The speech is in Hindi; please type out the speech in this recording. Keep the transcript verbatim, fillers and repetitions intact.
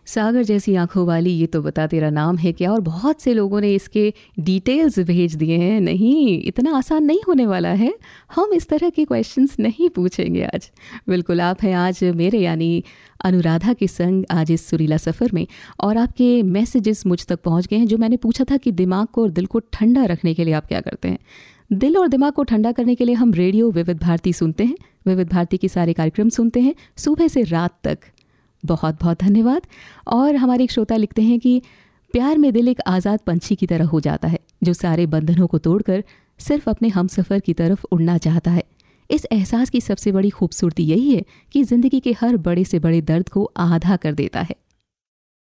सागर जैसी आंखों वाली, ये तो बता तेरा नाम है क्या। और बहुत से लोगों ने इसके डिटेल्स भेज दिए हैं। नहीं, इतना आसान नहीं होने वाला है, हम इस तरह के क्वेश्चंस नहीं पूछेंगे आज। बिल्कुल, आप हैं आज मेरे यानी अनुराधा के संग आज इस सुरीला सफ़र में। और आपके मैसेजेस मुझ तक पहुंच गए हैं, जो मैंने पूछा था कि दिमाग को और दिल को ठंडा रखने के लिए आप क्या करते हैं। दिल और दिमाग को ठंडा करने के लिए हम रेडियो विविध भारती सुनते हैं, विविध भारती के सारे कार्यक्रम सुनते हैं सुबह से रात तक। बहुत बहुत धन्यवाद। और हमारे एक श्रोता लिखते हैं कि प्यार में दिल एक आज़ाद पंछी की तरह हो जाता है, जो सारे बंधनों को तोड़कर सिर्फ अपने हमसफ़र की तरफ उड़ना चाहता है। इस एहसास की सबसे बड़ी खूबसूरती यही है कि ज़िंदगी के हर बड़े से बड़े दर्द को आधा कर देता है।